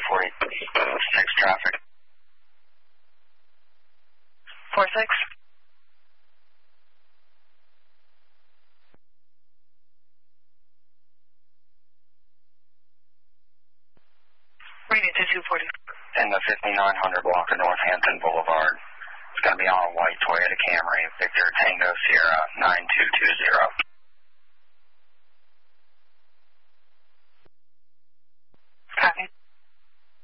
246 traffic. 46. Where do you need to 240? In the 5900 block of Northampton Boulevard. It's going to be on a white Toyota Camry, Victor Tango Sierra 9220.